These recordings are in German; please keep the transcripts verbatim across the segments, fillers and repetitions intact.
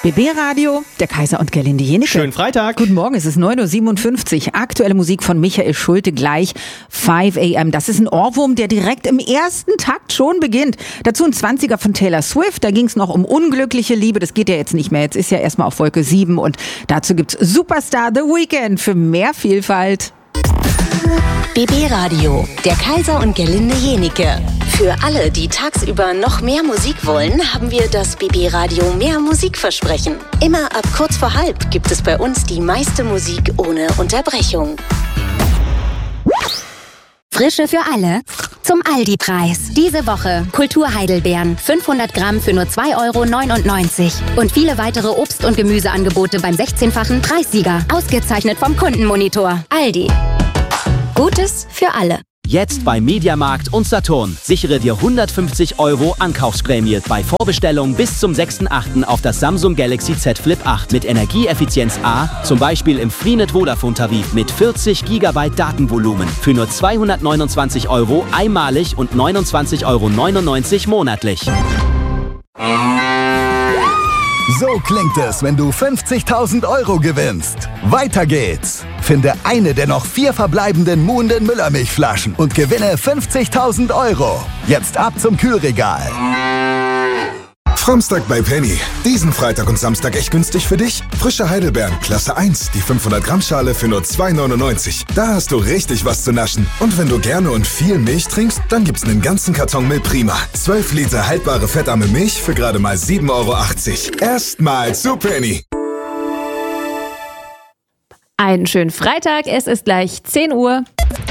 B B-Radio, der Kaiser und Gerlinde Jenike. Schönen Freitag. Guten Morgen, es ist neun Uhr siebenundfünfzig. Aktuelle Musik von Michael Schulte gleich fünf a m. Das ist ein Ohrwurm, der direkt im ersten Takt schon beginnt. Dazu ein zwanziger von Taylor Swift. Da ging es noch um unglückliche Liebe. Das geht ja jetzt nicht mehr. Jetzt ist ja erstmal auf Wolke sieben. Und dazu gibt's Superstar The Weeknd für mehr Vielfalt. B B-Radio, der Kaiser und Gerlinde Jenike. Für alle, die tagsüber noch mehr Musik wollen, haben wir das B B-Radio Mehr Musikversprechen. Immer ab kurz vor halb gibt es bei uns die meiste Musik ohne Unterbrechung. Frische für alle zum Aldi-Preis. Diese Woche Kultur-Heidelbeeren, fünfhundert Gramm für nur zwei Euro neunundneunzig. Und viele weitere Obst- und Gemüseangebote beim sechzehnfachen Preissieger. Ausgezeichnet vom Kundenmonitor. Aldi. Gutes für alle. Jetzt bei Mediamarkt und Saturn. Sichere dir hundertfünfzig Euro Ankaufsprämie bei Vorbestellung bis zum sechsten achten auf das Samsung Galaxy Z Flip acht mit Energieeffizienz A, zum Beispiel im Freenet Vodafone-Tarif mit vierzig Gigabyte Datenvolumen für nur zweihundertneunundzwanzig Euro einmalig und neunundzwanzig Euro neunundneunzig monatlich. So klingt es, wenn du fünfzigtausend Euro gewinnst. Weiter geht's. Finde eine der noch vier verbleibenden Muhnden Müllermilchflaschen und gewinne fünfzigtausend Euro. Jetzt ab zum Kühlregal. Framstag bei Penny. Diesen Freitag und Samstag echt günstig für dich? Frische Heidelbeeren, Klasse eins, die fünfhundert Gramm Schale für nur zwei neunundneunzig. Da hast du richtig was zu naschen. Und wenn du gerne und viel Milch trinkst, dann gibt's einen ganzen Karton Milch Prima. zwölf Liter haltbare fettarme Milch für gerade mal sieben Euro achtzig. Erstmal zu Penny. Einen schönen Freitag, es ist gleich zehn Uhr.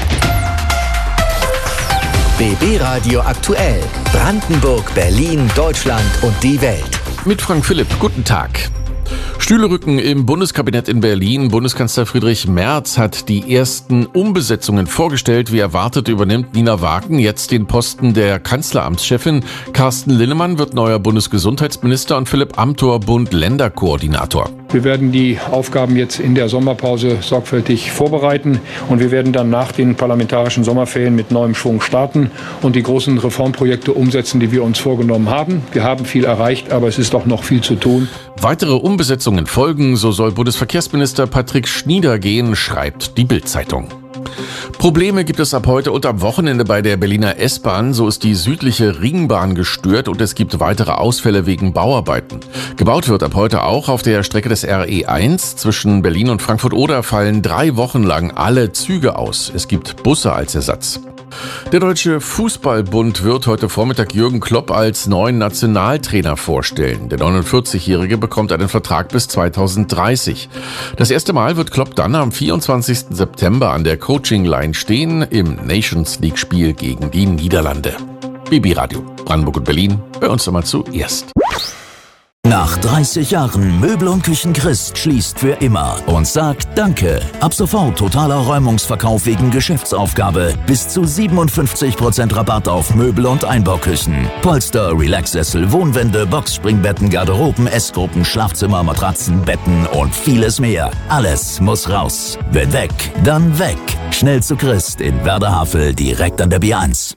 B B-Radio aktuell. Brandenburg, Berlin, Deutschland und die Welt. Mit Frank Philipp, guten Tag. Stühle rücken im Bundeskabinett in Berlin. Bundeskanzler Friedrich Merz hat die ersten Umbesetzungen vorgestellt. Wie erwartet übernimmt Nina Wagen jetzt den Posten der Kanzleramtschefin. Carsten Linnemann wird neuer Bundesgesundheitsminister und Philipp Amthor Bund-Länder-Koordinator. Wir werden die Aufgaben jetzt in der Sommerpause sorgfältig vorbereiten und wir werden dann nach den parlamentarischen Sommerferien mit neuem Schwung starten und die großen Reformprojekte umsetzen, die wir uns vorgenommen haben. Wir haben viel erreicht, aber es ist doch noch viel zu tun. Weitere Umbesetzungen folgen, so soll Bundesverkehrsminister Patrick Schnieder gehen, schreibt die Bild-Zeitung. Probleme gibt es ab heute und am Wochenende bei der Berliner S-Bahn. So ist die südliche Ringbahn gestört und es gibt weitere Ausfälle wegen Bauarbeiten. Gebaut wird ab heute auch auf der Strecke des R E eins. Zwischen Berlin und Frankfurt-Oder fallen drei Wochen lang alle Züge aus. Es gibt Busse als Ersatz. Der Deutsche Fußballbund wird heute Vormittag Jürgen Klopp als neuen Nationaltrainer vorstellen. Der neunundvierzigjährige bekommt einen Vertrag bis zweitausenddreißig. Das erste Mal wird Klopp dann am vierundzwanzigsten September an der Coaching-Line stehen im Nations League-Spiel gegen die Niederlande. B B-Radio, Brandenburg und Berlin, bei uns einmal zuerst. Nach dreißig Jahren Möbel und Küchen Christ schließt für immer und sagt Danke. Ab sofort totaler Räumungsverkauf wegen Geschäftsaufgabe. Bis zu siebenundfünfzig Prozent Rabatt auf Möbel und Einbauküchen. Polster, Relaxsessel, Wohnwände, Boxspringbetten, Garderoben, Essgruppen, Schlafzimmer, Matratzen, Betten und vieles mehr. Alles muss raus. Wenn weg, dann weg. Schnell zu Christ in Werder-Havel, direkt an der B eins.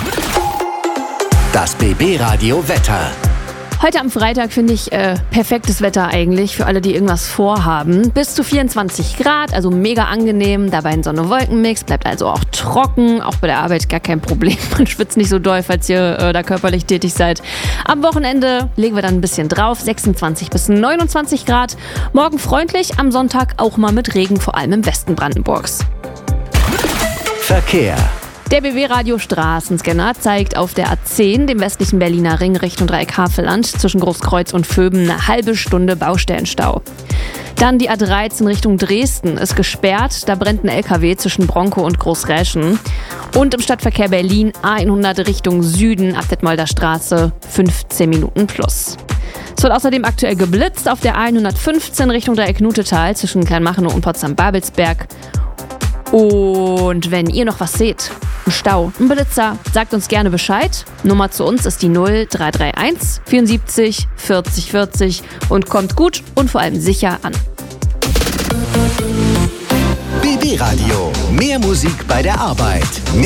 Das B B-Radio Wetter. Heute am Freitag finde ich äh, perfektes Wetter eigentlich für alle, die irgendwas vorhaben. Bis zu vierundzwanzig Grad, also mega angenehm. Dabei ein Sonne-Wolken-Mix, bleibt also auch trocken. Auch bei der Arbeit gar kein Problem. Man schwitzt nicht so doll, falls ihr äh, da körperlich tätig seid. Am Wochenende legen wir dann ein bisschen drauf. sechsundzwanzig bis neunundzwanzig Grad. Morgen freundlich, am Sonntag auch mal mit Regen, vor allem im Westen Brandenburgs. Verkehr. Der B B-Radio Straßenscanner zeigt auf der A zehn, dem westlichen Berliner Ring Richtung Dreieck Havelland, zwischen Großkreuz und Vöben eine halbe Stunde Baustellenstau. Dann die A dreizehn Richtung Dresden ist gesperrt, da brennt ein L K W zwischen Bronkow und Großräschen. Und im Stadtverkehr Berlin A hundert Richtung Süden ab Detmolder Straße fünfzehn Minuten plus. Es wird außerdem aktuell geblitzt auf der A hundertfünfzehn Richtung Dreieck Nutetal zwischen Kleinmachnow und Potsdam-Babelsberg. Und wenn ihr noch was seht, ein Stau, ein Blitzer, sagt uns gerne Bescheid. Nummer zu uns ist die null drei drei eins vierundsiebzig vierzig vierzig und kommt gut und vor allem sicher an. B B-Radio. Mehr Musik bei der Arbeit.